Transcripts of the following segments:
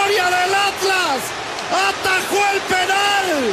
historia del Atlas. Atajó el penal.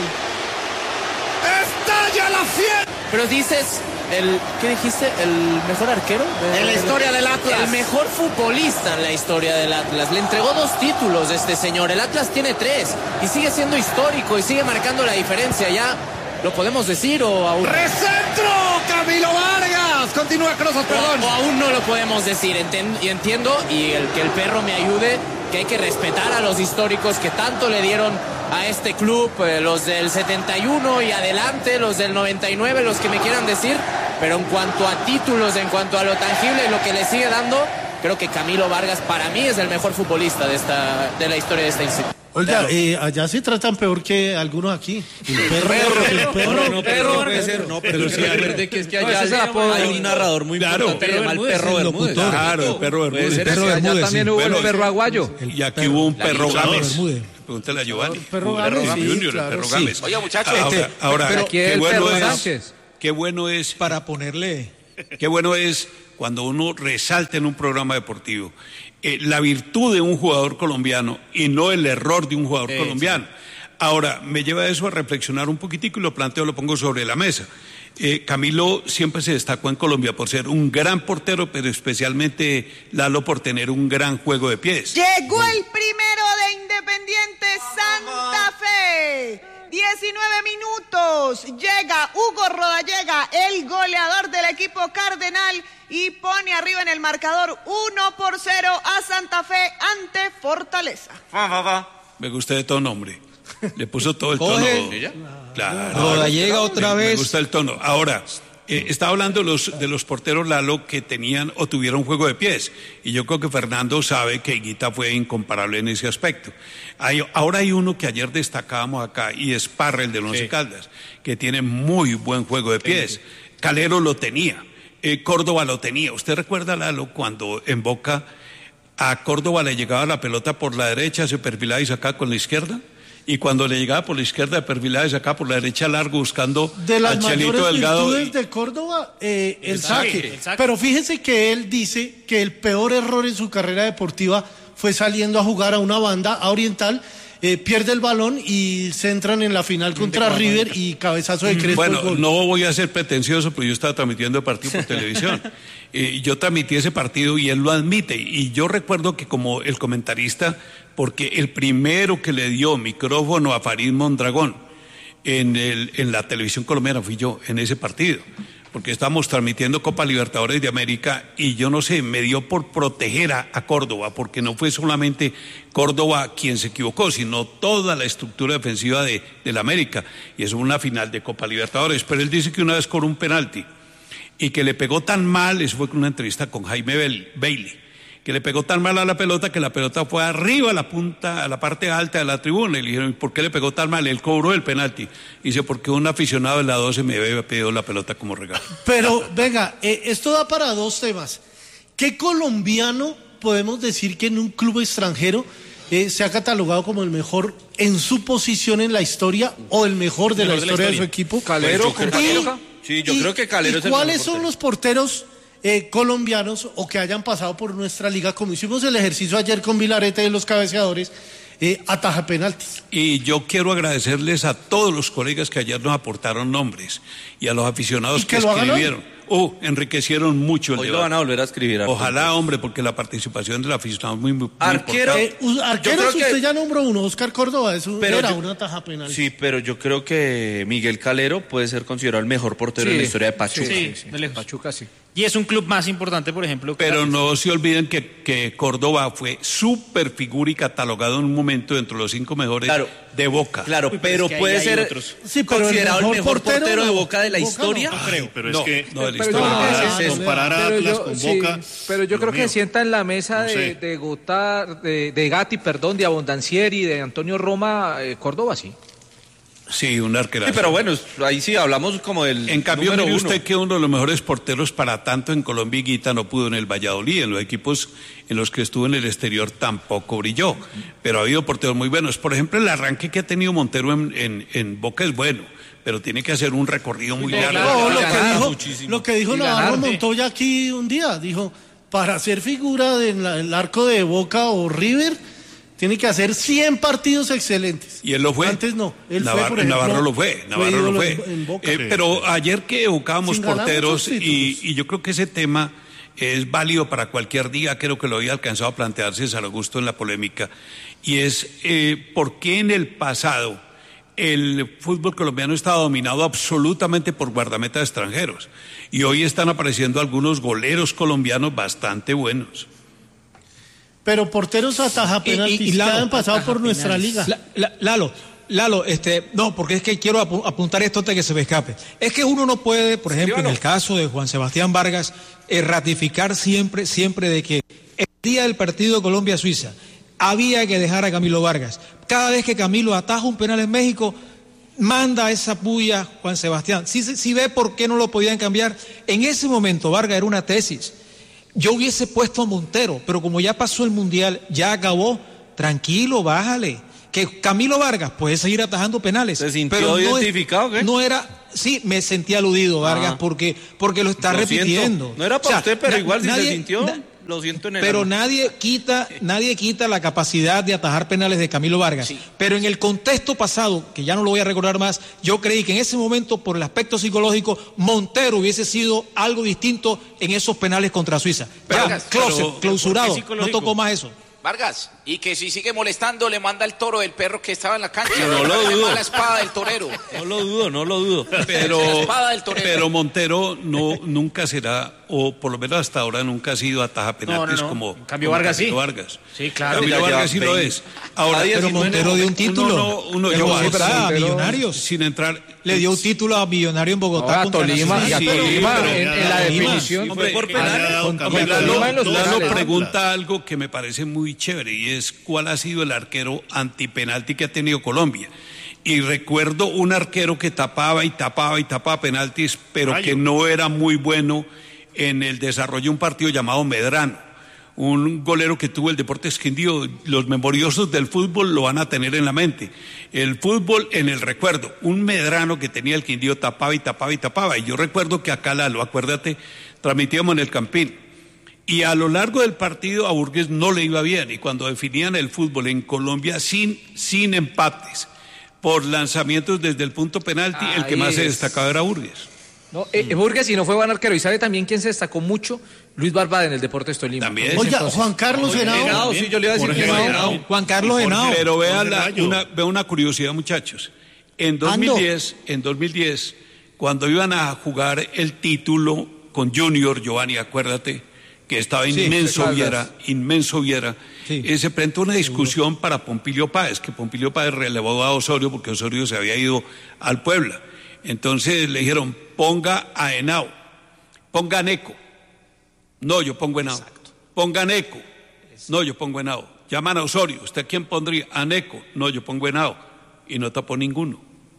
Estalla la fiesta. Pero dices, ¿qué dijiste? ¿El mejor arquero? En la historia del Atlas. El mejor futbolista en la historia del Atlas. Le entregó 2 títulos este señor. El Atlas tiene 3 y sigue siendo histórico y sigue marcando la diferencia. ¿Ya lo podemos decir o aún? ¡Recentro! Camilo Vargas. Continúa Crozas, perdón. O aún no lo podemos decir. Y entiendo, y que el perro me ayude, que hay que respetar a los históricos que tanto le dieron a este club, los del 71 y adelante, los del 99, los que me quieran decir, pero en cuanto a títulos, en cuanto a lo tangible, lo que le sigue dando, creo que Camilo Vargas para mí es el mejor futbolista de la historia de esta institución. Oiga, allá se tratan peor que algunos aquí. El perro puede ser, no, pero sí, recuerde que es que allá hay un narrador muy importante que se llama el Perro Bermúdez. Claro, el Perro Bermúdez. Allá también hubo el perro aguayo. Y aquí hubo un Perro Gámez. Pregúntale a Giovanni. Perro Gámez Junior, el Perro Gámez. Oye, muchachos. Ahora, qué bueno es para ponerle. Qué bueno es cuando uno resalta en un programa deportivo la virtud de un jugador colombiano y no el error de un jugador colombiano. Ahora, me lleva eso a reflexionar un poquitico y lo planteo, lo pongo sobre la mesa. Camilo siempre se destacó en Colombia por ser un gran portero, pero especialmente Lalo por tener un gran juego de pies. Llegó el primero de Independiente Santa Fe. 19 minutos, llega Hugo Rodallega, el goleador del equipo cardenal, y pone arriba en el marcador 1-0 a Santa Fe ante Fortaleza. Me gusta de todo nombre. Le puso todo el tono. Claro. Rodallega otra vez. Me gusta el tono. Ahora, estaba hablando de los porteros Lalo que tenían o tuvieron juego de pies. Y yo creo que Fernando sabe que Higuita fue incomparable en ese aspecto. Ahora hay uno que ayer destacábamos acá y es Parra, el de Once Caldas, que tiene muy buen juego de pies. Calero lo tenía. Córdoba lo tenía. ¿Usted recuerda, Lalo, cuando en Boca a Córdoba le llegaba la pelota por la derecha, se perfilaba y sacaba con la izquierda? Y cuando le llegaba por la izquierda, perfilada y sacaba por la derecha largo buscando de las al Chelito mayores Delgado. Virtudes de Córdoba, el saque. Pero fíjese que él dice que el peor error en su carrera deportiva fue saliendo a jugar a una banda a Oriental, pierde el balón y se entran en la final contra River y cabezazo de Crespo. Bueno, no voy a ser pretencioso, pero yo estaba transmitiendo el partido por televisión. Yo transmití ese partido y él lo admite. Y yo recuerdo que como el comentarista, porque el primero que le dio micrófono a Farid Mondragón en la televisión colombiana fui yo en ese partido. Porque estábamos transmitiendo Copa Libertadores de América y yo no sé, me dio por proteger a Córdoba, porque no fue solamente Córdoba quien se equivocó, sino toda la estructura defensiva de la América. Y eso fue una final de Copa Libertadores. Pero él dice que una vez cobró un penalti y que le pegó tan mal, eso fue con una entrevista con Jaime Bailey, que le pegó tan mal a la pelota que la pelota fue arriba a la punta, a la parte alta de la tribuna. Y le dijeron, ¿por qué le pegó tan mal? Él cobró el penalti. Y dice, porque un aficionado de la 12 me había pedido la pelota como regalo. Pero, venga, esto da para 2 temas. ¿Qué colombiano podemos decir que en un club extranjero se ha catalogado como el mejor en su posición en la historia o el mejor de la historia de su equipo? Calero, sí, yo creo que Calero es el mejor. ¿Cuáles son los porteros colombianos o que hayan pasado por nuestra liga, como hicimos el ejercicio ayer con Vilarete de los cabeceadores, ataja penaltis? Y yo quiero agradecerles a todos los colegas que ayer nos aportaron nombres y a los aficionados que escribieron. Enriquecieron mucho el Hoy debate. lo van a volver a escribir. Ojalá, hombre, porque la participación del aficionado es muy arquero. Arqueros, usted ya nombró uno, Oscar Córdoba, era una ataja penal. Sí, pero yo creo que Miguel Calero puede ser considerado el mejor portero en la historia de Pachuca. Sí. Pachuca, sí. Y es un club más importante, por ejemplo. Pero no se olviden que Córdoba fue súper figura y catalogado en un momento dentro de los 5 mejores de Boca. Claro, pero puede ser considerado el mejor portero de Boca de la historia. No creo, pero no, es que no de la historia. Comparar a Atlas con Boca. Pero yo creo que sienta en la mesa de Gatti, de Abondancieri, de Antonio Roma, Córdoba, sí. Sí, un arquerazo. Sí, pero bueno, ahí sí hablamos como del En cambio, número mire 1. usted que uno de los mejores porteros para tanto en Colombia, Higuita, no pudo en el Valladolid. En los equipos en los que estuvo en el exterior tampoco brilló. Pero ha habido porteros muy buenos. Por ejemplo, el arranque que ha tenido Montero en Boca es bueno, pero tiene que hacer un recorrido muy largo. Lo que dijo Navarro Montoya aquí un día, dijo, para ser figura del arco de Boca o River, Tiene que hacer 100 partidos excelentes. Y él lo fue. Antes no. Él fue, por ejemplo, Navarro lo fue. En Boca. Pero ayer que evocábamos porteros, y yo creo que ese tema es válido para cualquier día, creo que lo había alcanzado a plantear César Augusto en la polémica, y es por qué en el pasado el fútbol colombiano estaba dominado absolutamente por guardametas extranjeros, y hoy están apareciendo algunos goleros colombianos bastante buenos. Pero porteros atajapenaltis que han pasado por nuestra liga. Lalo, no, porque es que quiero apuntar esto antes de que se me escape. Es que uno no puede, por ejemplo, en el caso de Juan Sebastián Vargas, ratificar siempre de que el día del partido Colombia-Suiza había que dejar a Camilo Vargas. Cada vez que Camilo ataja un penal en México, manda esa puya Juan Sebastián. Si ve por qué no lo podían cambiar, en ese momento Vargas era una tesis. Yo hubiese puesto a Montero, pero como ya pasó el Mundial, ya acabó, tranquilo, bájale. Que Camilo Vargas puede seguir atajando penales. ¿Se sintió pero identificado? ¿Qué? No era, sí, me sentí aludido, Vargas, porque lo está repitiendo. Siento. No era para usted, pero igual si se sintió, lo siento en el pero alma. nadie quita la capacidad de atajar penales de Camilo Vargas. Sí. Pero en el contexto pasado, que ya no lo voy a recordar más, yo creí que en ese momento, por el aspecto psicológico, Montero hubiese sido algo distinto en esos penales contra Suiza. Vargas, clausurado, no tocó más eso. Vargas, y que si sigue molestando le manda el toro del perro que estaba en la cancha. No lo dudo. La espada del torero. No lo dudo. Pero Montero nunca será, o por lo menos hasta ahora nunca ha sido atajapenaltis como Cambio Vargas sí. Vargas. Sí, claro. Camilo Vargas sí lo es. Ahora, pero Montero dio un título. A Millonarios. Sin entrar. Le dio un título a Millonario en Bogotá. A Tolima. Y a Tolima en la definición. Lalo pregunta algo que me parece muy chévere, y es cuál ha sido el arquero antipenalti que ha tenido Colombia. Y recuerdo un arquero que tapaba penaltis, pero que no era muy bueno en el desarrollo de un partido llamado Medrano, un golero que tuvo el Deportes Quindío. Los memoriosos del fútbol lo van a tener en la mente. El fútbol en el recuerdo, un Medrano que tenía el Quindío, tapaba. Y yo recuerdo que acá, Lalo, acuérdate, transmitíamos en el Campín. Y a lo largo del partido a Burgues no le iba bien, y cuando definían el fútbol en Colombia sin empates, por lanzamientos desde el punto penalti, el que más se destacaba era Burgues. No, Burgues, y no fue buen arquero. ¿Y sabe también quién se destacó mucho? Luis Barbada en el Deportes Tolima. También. Oye, Juan Carlos Henao. Sí, yo le iba a decir que Juan Carlos Henao. Pero vea una curiosidad, muchachos. En 2010, cuando iban a jugar el título con Junior, Giovanni, acuérdate, que estaba inmenso Viera, se presentó una discusión para Pompilio Páez, que Pompilio Páez relevó a Osorio porque Osorio se había ido al Puebla. Entonces le dijeron, ponga a Henao, ponga a Neco. No, yo pongo Henao. Ponga a Neco. No, yo pongo Henao. Llaman a Osorio, ¿usted quién pondría? A Neco. No, yo pongo Henao. Y no tapó ninguno.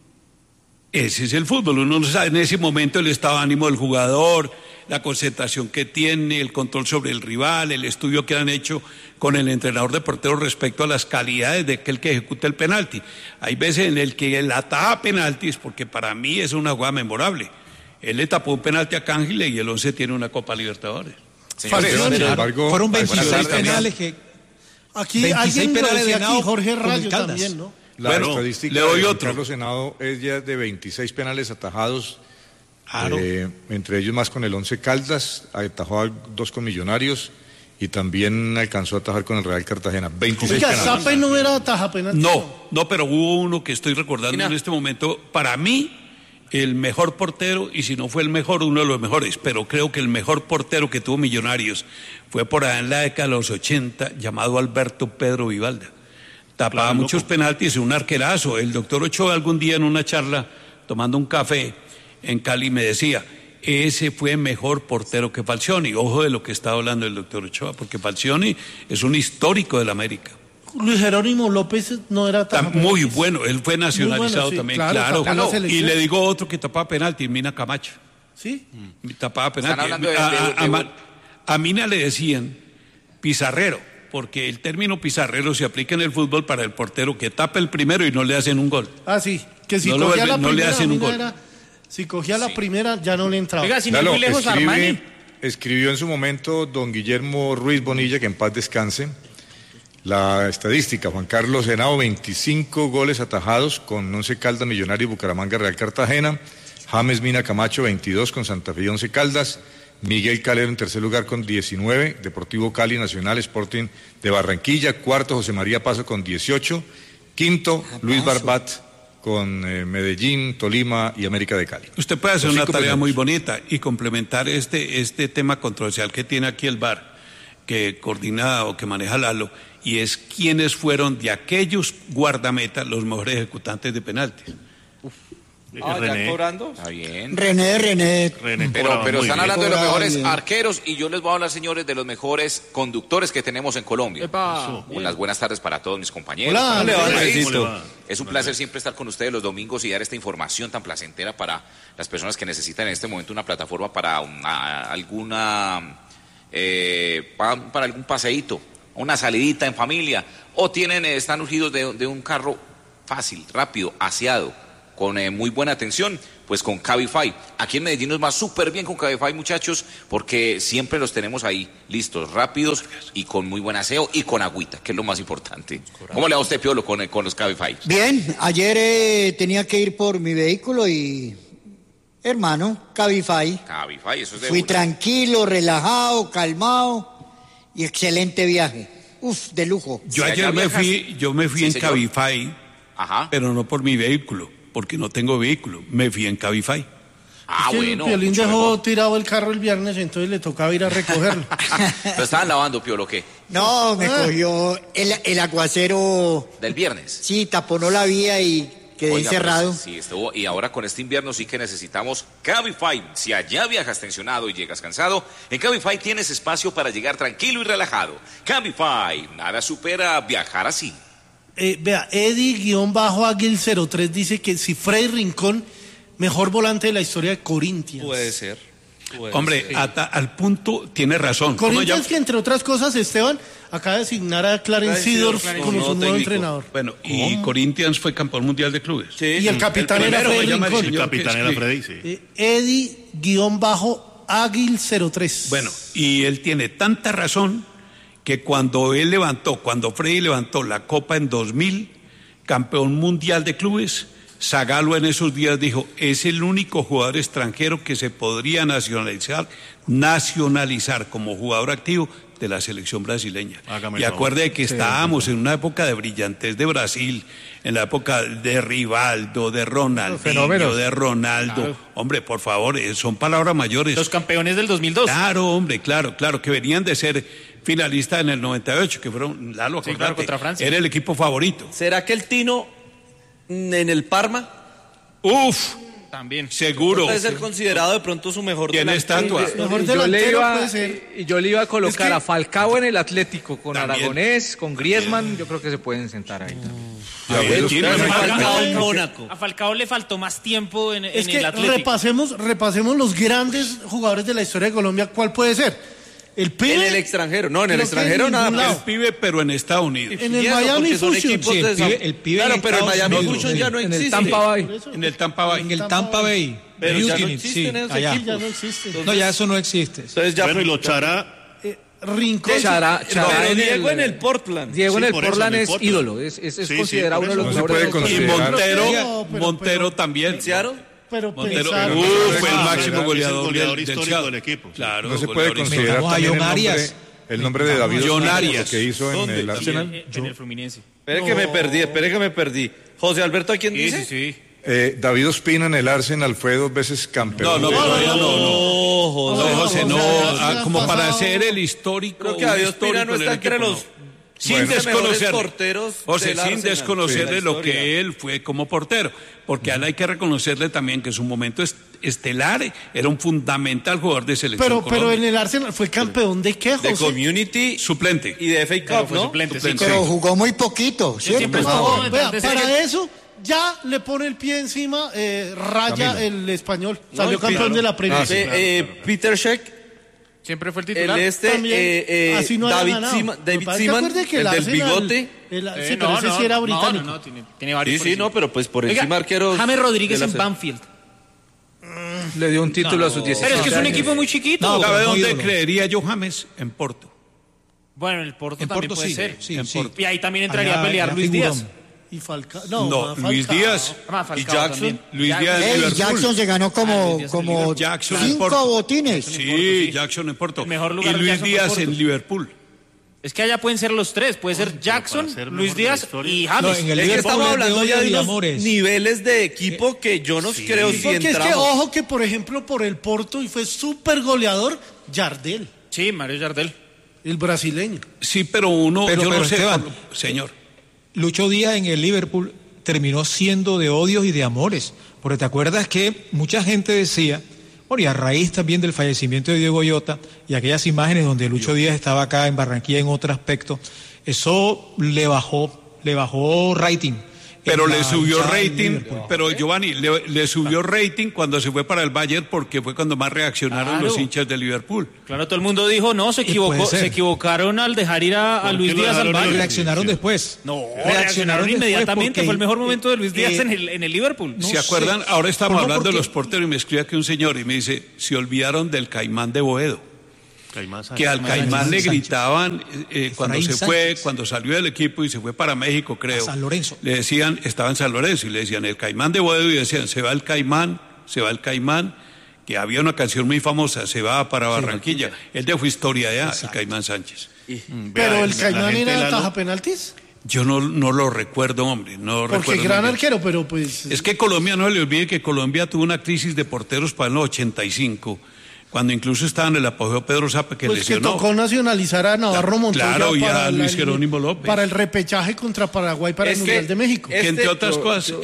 Ese es el fútbol, uno no sabe en ese momento el estado de ánimo del jugador, la concentración que tiene, el control sobre el rival, el estudio que han hecho con el entrenador de porteros respecto a las calidades de aquel que ejecuta el penalti. Hay veces en el que él ataja penaltis, porque para mí es una jugada memorable. Él le tapó un penalti a Cángile y el 11 tiene una Copa Libertadores. Fueron 26 penales que... Aquí 26 alguien penales de aquí, Jorge Rayo también, ¿no? La estadística le doy de otro. Carlos Henao es ya de 26 penales atajados, Claro. Entre ellos más con el 11 Caldas, atajó 2 con Millonarios y también alcanzó a atajar con el Real Cartagena. 26 Oiga, penales. Zape no era ataja penalti. No, pero hubo uno que estoy recordando en este momento. Para mí, el mejor portero, y si no fue el mejor, uno de los mejores, pero creo que el mejor portero que tuvo Millonarios fue por allá en la década de los 80, llamado Alberto Pedro Vivalda. Tapaba muchos penaltis, un arquerazo. El doctor Ochoa algún día en una charla, tomando un café en Cali, me decía, ese fue mejor portero que Falcioni. Ojo de lo que está hablando el doctor Ochoa, porque Falcioni es un histórico del América. Luis Jerónimo López no era ataja penalti. Muy bueno, él fue nacionalizado sí, también, claro. Y le digo otro que tapaba penalti, Mina Camacho. ¿Sí? Tapaba penalti. De A Mina le decían pizarrero, porque el término pizarrero se aplica en el fútbol para el portero que tapa el primero y no le hacen un gol. Ah, sí, que si No cogía la no primera, le hacen un gol. Si cogía la primera, ya no le entraba. Oiga, si no muy lejos, Armani. Escribió en su momento don Guillermo Ruiz Bonilla, que en paz descanse, La estadística: Juan Carlos Henao, 25 goles atajados con Once Caldas, Millonarios, Bucaramanga, Real Cartagena. James Mina Camacho, 22 con Santa Fe y Once Caldas. Miguel Calero en tercer lugar con 19, Deportivo Cali, Nacional, Sporting de Barranquilla. Cuarto, José María Paso con 18. Quinto, Luis Barbat con Medellín, Tolima y América de Cali. Usted puede hacer una tarea muy bonita y complementar este tema controversial que tiene aquí el VAR, que coordina o que maneja Lalo, y es quiénes fueron de aquellos guardametas los mejores ejecutantes de penaltis. ¿Ya cobrando? Está bien. René. Pero están hablando de los mejores arqueros y yo les voy a hablar, señores, de los mejores conductores que tenemos en Colombia. Unas buenas tardes para todos mis compañeros. Hola. Es un placer siempre estar con ustedes los domingos y dar esta información tan placentera para las personas que necesitan en este momento una plataforma para para algún paseíto, una salidita en familia, o están urgidos de un carro fácil, rápido, aseado, con muy buena atención, pues con Cabify. Aquí en Medellín nos va súper bien con Cabify, muchachos, porque siempre los tenemos ahí, listos, rápidos y con muy buen aseo y con agüita, que es lo más importante. ¿Cómo le va a usted, Piolo, con los Cabify? Bien, ayer tenía que ir por mi vehículo y, hermano, Cabify. Cabify, eso es de Fui una. Tranquilo, relajado, calmado y excelente viaje. De lujo. Yo ayer me fui en Cabify, pero no por mi vehículo, porque no tengo vehículo, me fui en Cabify. Bueno. Piolín dejó tirado el carro el viernes, entonces le tocaba ir a recogerlo. ¿Lo estaban lavando, Piolo, o qué? No, me cogió el aguacero. ¿Del viernes? Sí, taponó la vía y quedé encerrado. Sí, estuvo. Y ahora con este invierno sí que necesitamos Cabify. Si allá viajas tensionado y llegas cansado, en Cabify tienes espacio para llegar tranquilo y relajado. Cabify, nada supera viajar así. Vea, Eddie-Aguil03 dice que si Freddy Rincón, mejor volante de la historia de Corinthians. Puede ser. Hombre, al punto tiene razón. Corinthians, que entre otras cosas, Esteban acaba de designar a Clarence Seedorf como su nuevo entrenador. Bueno, y Corinthians fue campeón mundial de clubes. Sí. Y el capitán era Freddy Rincón. El capitán era Freddy, sí. Eddie-Aguil03. Bueno, y él tiene tanta razón que cuando Freddy levantó la Copa en 2000, campeón mundial de clubes, Zagallo en esos días dijo, es el único jugador extranjero que se podría nacionalizar como jugador activo de la selección brasileña. Y acuerde que estábamos en una época de brillantez de Brasil, en la época de Rivaldo, de Ronaldinho, de Ronaldo. Claro. Hombre, por favor, son palabras mayores. Los campeones del 2002. Claro, hombre, claro, que venían de ser finalistas en el 98, que fueron, Lalo, acordate, claro, contra Francia. Era el equipo favorito. ¿Será que el Tino en el Parma? También. Seguro. Puede ser considerado de pronto su mejor delantero. Yo le iba a colocar a Falcao en el Atlético, con también. Aragonés, con Griezmann, yo creo que se pueden sentar ahí. A Falcao le faltó más tiempo en el Atlético. Repasemos los grandes jugadores de la historia de Colombia. ¿Cuál puede ser? El pibe. En el extranjero, no, en el extranjero nada. El pibe, pero en Estados Unidos. En el Miami Fusion. Sí, el pibe claro, pero el Miami Fusion ya no existe. En el Tampa Bay. Pero ya no existe en ese equipo. Ya no existe. No, ya eso no existe. Entonces ya bueno, y lo Chará. Rincón. Pero Diego en el Portland. Diego en el Portland es ídolo. Es considerado uno de los mejores. Y Montero también. Pero fue el máximo goleador histórico del equipo. Claro, no se puede considerar el nombre de David Arias que hizo en el Arsenal. En el Fluminense. Espere que me perdí. José Alberto, ¿a quién dice? Sí. David Ospina en el Arsenal fue 2 veces campeón. No, José, como para hacer el histórico. Creo que David Ospina no está entre los sin desconocerle lo que él fue como portero, porque a él hay que reconocerle también que en su momento estelar era un fundamental jugador de selección. Pero en el Arsenal fue campeón de qué, José? De Community, suplente y de FA Cup, ¿no? Suplente. Pero jugó muy poquito, ¿cierto? Para eso ya le pone el pie encima, Camilo. El español, salió campeón de la Premier. Peter Cech. Siempre fue el titular. Así no David Seaman, el del bigote. Pero ese sí era británico. No, tiene varios. Sí, pero pues por encima arqueros. James Rodríguez en Banfield. Le dio un título a sus 16 Pero es que es un equipo muy chiquito. ¿Sabe dónde creería yo James? En Porto. Bueno, el Porto también puede ser. Sí. Y ahí también entraría a pelear Luis Díaz. Y Falcao. Luis Díaz Falcao y Jackson. también. Luis Díaz en Liverpool. Jackson se ganó como Jackson en 5 Porto. botines. Sí, Jackson en Porto. El mejor lugar y de Luis Jackson Díaz fue Porto. en Liverpool. Es que allá pueden ser los tres. Puede ser Jackson, Luis Díaz y James. No, en el Liverpool estamos hablando ya de unos amores. niveles de equipo que yo no creo si Porque entramos. es que, ojo, que por ejemplo, por el Porto, y fue súper goleador, Jardel, Sí, Mario Jardel. el brasileño. Sí, pero yo no sé, Esteban, señor. Lucho Díaz en el Liverpool terminó siendo de odios y de amores, porque te acuerdas que mucha gente decía, bueno, y a raíz también del fallecimiento de Diego Llota y aquellas imágenes donde Lucho Díaz estaba acá en Barranquilla en otro aspecto, eso le bajó rating. Pero le subió rating, pero Giovanni, le subió rating cuando se fue para el Bayern porque fue cuando más reaccionaron los hinchas de Liverpool. Claro, todo el mundo dijo, no, se equivocaron al dejar ir a Luis Díaz al Bayern. Reaccionaron después. No, reaccionaron inmediatamente, fue el mejor momento de Luis Díaz en el Liverpool. ¿Se acuerdan? Ahora estamos hablando de los porteros y me escribe aquí un señor y me dice, se olvidaron del Caimán de Boedo. Que al Caimán le gritaban cuando se fue, cuando salió del equipo y se fue para México, creo. San Lorenzo. Le decían, estaba en San Lorenzo y le decían el Caimán de Boedo y decían, se va el Caimán, que había una canción muy famosa, se va para Barranquilla. Él dejó historia allá, el Caimán Sánchez. Pero el Caimán era taja penaltis. Yo no lo recuerdo, hombre. Porque gran arquero, pero pues... Es que Colombia, no se le olvide que Colombia tuvo una crisis de porteros para el 85. Cuando incluso estaba en el apogeo Pedro Zapa, que lesionó. Que tocó nacionalizar a Navarro Montoya. Claro, y a Luis Jerónimo López. Para el repechaje contra Paraguay para el Mundial de México. Que entre otras cosas,